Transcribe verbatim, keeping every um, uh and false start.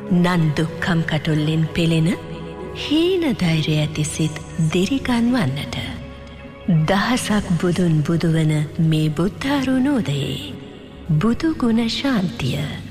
නන්දුක්කම් කටුල්ලෙන් පෙළෙන හීන ධෛර්ය ඇති සිත් දිරිගන්වන්නට දහසක් බුදුන් බුදුවන මේ බුද්ධාරුණෝදයේ බුදු ගුණ ශාන්තිය